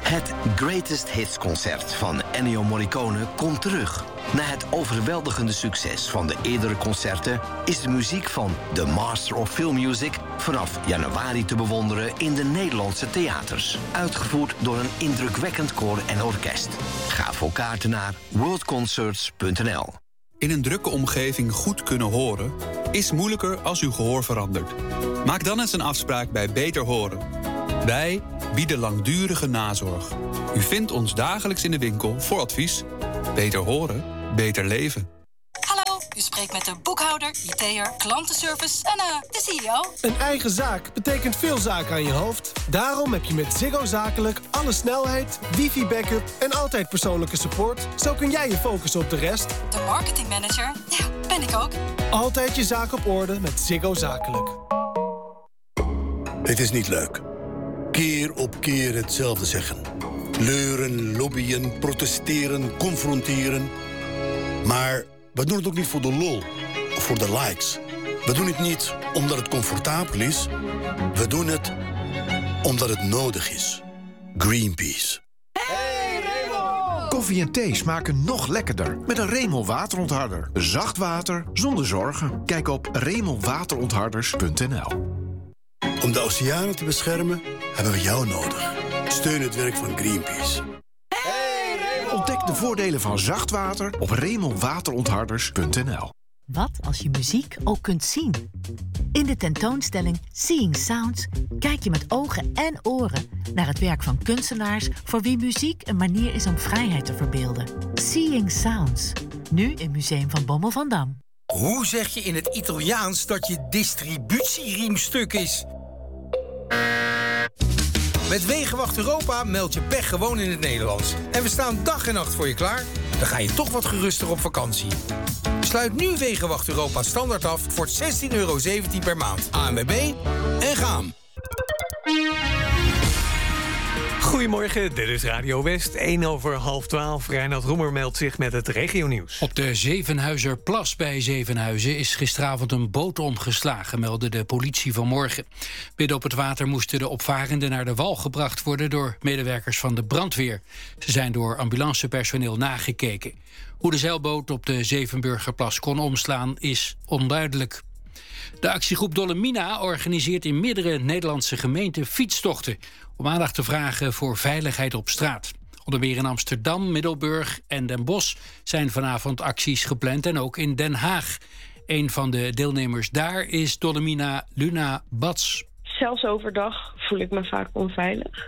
Het Greatest Hits concert van Ennio Morricone komt terug. Na het overweldigende succes van de eerdere concerten is de muziek van The Master of Film Music vanaf januari te bewonderen in de Nederlandse theaters. Uitgevoerd door een indrukwekkend koor en orkest. Ga voor kaarten naar worldconcerts.nl. In een drukke omgeving goed kunnen horen is moeilijker als uw gehoor verandert. Maak dan eens een afspraak bij Beter Horen. Wij bieden langdurige nazorg. U vindt ons dagelijks in de winkel voor advies. Beter horen, beter leven. Hallo, u spreekt met de boekhouder, IT'er, klantenservice en de CEO. Een eigen zaak betekent veel zaken aan je hoofd. Daarom heb je met Ziggo Zakelijk alle snelheid, wifi-backup en altijd persoonlijke support. Zo kun jij je focussen op de rest. De marketingmanager, ja, ben ik ook. Altijd je zaak op orde met Ziggo Zakelijk. Het is niet leuk. Keer op keer hetzelfde zeggen. Leuren, lobbyen, protesteren, confronteren. Maar we doen het ook niet voor de lol of voor de likes. We doen het niet omdat het comfortabel is. We doen het omdat het nodig is. Greenpeace. Hey Remo! Koffie en thee smaken nog lekkerder met een Remo waterontharder. Zacht water zonder zorgen. Kijk op remowaterontharders.nl. Om de oceanen te beschermen hebben we jou nodig. Steun het werk van Greenpeace. Ontdek de voordelen van zacht water op remowaterontharders.nl. Wat als je muziek ook kunt zien? In de tentoonstelling Seeing Sounds kijk je met ogen en oren naar het werk van kunstenaars voor wie muziek een manier is om vrijheid te verbeelden. Seeing Sounds, nu in Museum van Bommel van Dam. Hoe zeg je in het Italiaans dat je distributieriem stuk is? Met Wegenwacht Europa meld je pech gewoon in het Nederlands. En we staan dag en nacht voor je klaar. Dan ga je toch wat geruster op vakantie. Sluit nu Wegenwacht Europa standaard af voor €16,17 per maand. ANWB en gaan. Goedemorgen, dit is Radio West, 11:01. Reinoud Roemer meldt zich met het regionieuws. Op de Zevenhuizerplas bij Zevenhuizen is gisteravond een boot omgeslagen, meldde de politie vanmorgen. Midden op het water moesten de opvarenden naar de wal gebracht worden door medewerkers van de brandweer. Ze zijn door ambulancepersoneel nagekeken. Hoe de zeilboot op de Zevenburgerplas kon omslaan is onduidelijk. De actiegroep Dolomina organiseert in meerdere Nederlandse gemeenten fietstochten om aandacht te vragen voor veiligheid op straat. Onder meer in Amsterdam, Middelburg en Den Bosch zijn vanavond acties gepland en ook in Den Haag. Een van de deelnemers daar is Dolomina Luna Bats. Zelfs overdag voel ik me vaak onveilig.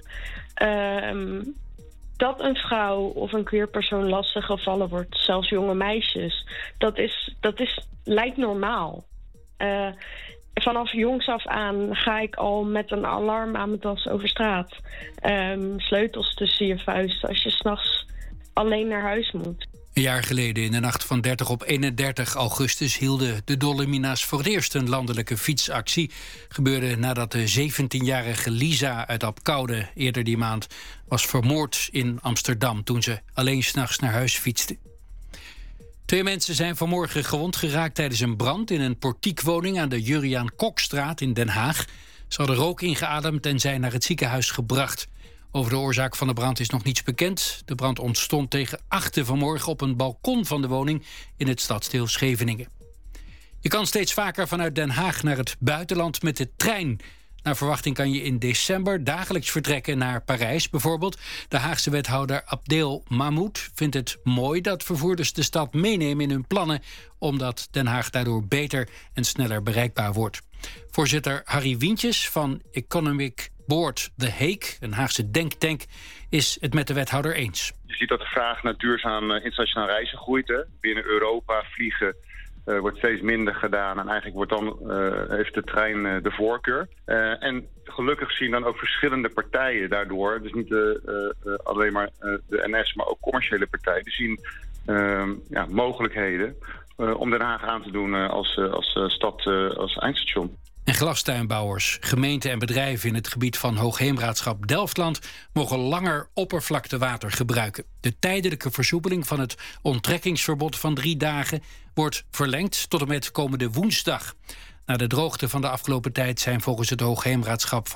Dat een vrouw of een queer persoon lastig gevallen wordt, zelfs jonge meisjes, dat lijkt normaal. Vanaf jongs af aan ga ik al met een alarm aan mijn tas over straat. Sleutels tussen je vuisten als je 's nachts alleen naar huis moet. Een jaar geleden, in de nacht van 30 op 31 augustus... hielden de Dolomina's voor het eerst een landelijke fietsactie. Gebeurde nadat de 17-jarige Lisa uit Apkoude eerder die maand was vermoord in Amsterdam toen ze alleen 's nachts naar huis fietste. 2 mensen zijn vanmorgen gewond geraakt tijdens een brand in een portiekwoning aan de Juriaan Kokstraat in Den Haag. Ze hadden rook ingeademd en zijn naar het ziekenhuis gebracht. Over de oorzaak van de brand is nog niets bekend. De brand ontstond tegen 8 vanmorgen op een balkon van de woning in het stadsdeel Scheveningen. Je kan steeds vaker vanuit Den Haag naar het buitenland met de trein. Naar verwachting kan je in december dagelijks vertrekken naar Parijs bijvoorbeeld. De Haagse wethouder Abdel Mahmoud vindt het mooi dat vervoerders de stad meenemen in hun plannen, omdat Den Haag daardoor beter en sneller bereikbaar wordt. Voorzitter Harry Wientjes van Economic Board The Hague, een Haagse denktank, is het met de wethouder eens. Je ziet dat de vraag naar duurzaam internationaal reizen groeit. Hè. Binnen Europa vliegen wordt steeds minder gedaan en eigenlijk wordt dan heeft de trein de voorkeur. En gelukkig zien dan ook verschillende partijen daardoor, dus niet alleen maar de NS, maar ook commerciële partijen, die zien mogelijkheden om Den Haag aan te doen als stad, als eindstation. En glastuinbouwers, gemeenten en bedrijven in het gebied van Hoogheemraadschap Delftland mogen langer oppervlaktewater gebruiken. De tijdelijke versoepeling van het onttrekkingsverbod van 3 dagen wordt verlengd tot en met komende woensdag. Na de droogte van de afgelopen tijd zijn volgens het Hoogheemraadschap van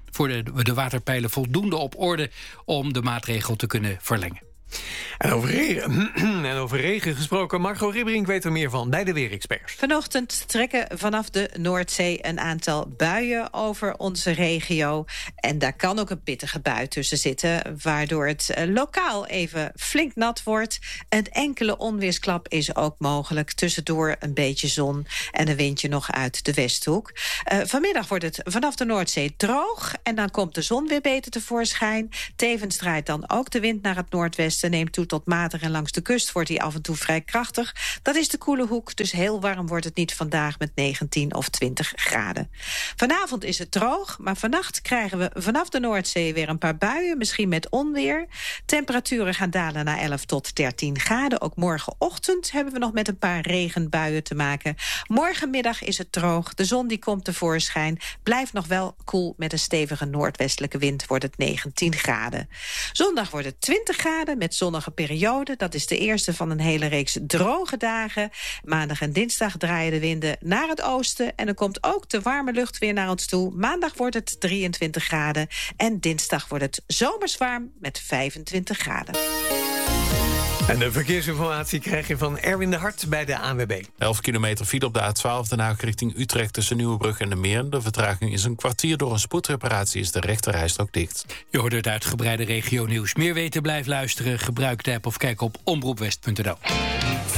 voor de waterpeilen voldoende op orde om de maatregel te kunnen verlengen. En over regen gesproken, Margot Ribberink weet er meer van bij de Weerexperts. Vanochtend trekken vanaf de Noordzee een aantal buien over onze regio. En daar kan ook een pittige bui tussen zitten, waardoor het lokaal even flink nat wordt. Een enkele onweersklap is ook mogelijk. Tussendoor een beetje zon en een windje nog uit de Westhoek. Vanmiddag wordt het vanaf de Noordzee droog en dan komt de zon weer beter tevoorschijn. Tevens draait dan ook de wind naar het noordwesten, neemt toe tot matig en langs de kust wordt hij af en toe vrij krachtig. Dat is de koele hoek, dus heel warm wordt het niet vandaag met 19 of 20 graden. Vanavond is het droog, maar vannacht krijgen we vanaf de Noordzee weer een paar buien, misschien met onweer. Temperaturen gaan dalen naar 11 tot 13 graden. Ook morgenochtend hebben we nog met een paar regenbuien te maken. Morgenmiddag is het droog, de zon die komt tevoorschijn. Blijft nog wel koel met een stevige noordwestelijke wind, wordt het 19 graden. Zondag wordt het 20 graden met zonnige periode. Dat is de eerste van een hele reeks droge dagen. Maandag en dinsdag draaien de winden naar het oosten en er komt ook de warme lucht weer naar ons toe. Maandag wordt het 23 graden en dinsdag wordt het zomers warm met 25 graden. En de verkeersinformatie krijg je van Erwin de Hart bij de ANWB. 11 kilometer file op de A12 Den Haag richting Utrecht tussen Nieuwebrug en de Meer. De vertraging is een kwartier. Door een spoedreparatie is de rechterrijstrook dicht. Je hoort het uitgebreide regionieuws. Meer weten, blijf luisteren. Gebruik de app of kijk op omroepwest.nl.